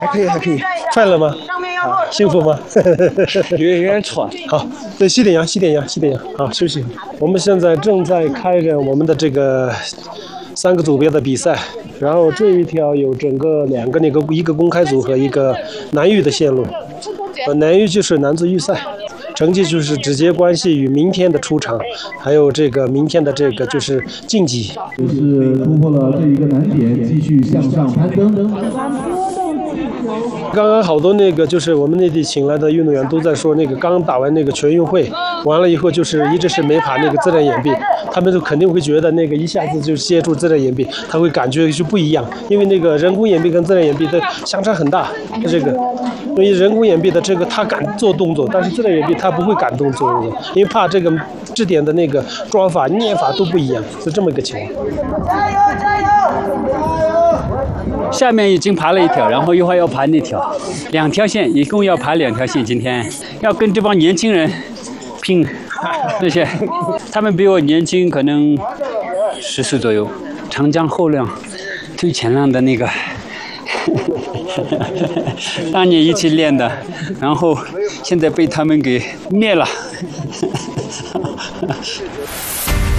还可以，还可以。快乐吗？幸福吗？ 远远喘。 好，对，吸点氧，吸点氧，吸点氧。好，休息。我们现在正在开展我们的这个3个组别的比赛，然后这一条有整个2个一个公开组和一个男预的线路。男预就是男子预赛。成绩就是直接关系于明天的出场，还有这个明天的这个就是晋级。 就是突破了这一个难点，继续向上攀登。 刚刚好多就是我们内地请来的运动员都在说，刚打完全运会，完了以后就是一直是没爬自然岩壁，他们就肯定会觉得一下子就接触自然岩壁，他会感觉就不一样，因为人工岩壁跟自然岩壁的相差很大，因为人工岩壁的他敢做动作，但是自然岩壁他不会敢动作，因为怕支点的抓法、捏法都不一样，是这么一个情况。 加油加油！下面已经爬了1条，然后一会儿要爬那条，2条线，一共要爬2条线。今天要跟这帮年轻人拼，这些他们比我年轻，可能10岁左右。长江后浪推前浪的当年一起练的，然后现在被他们给灭了。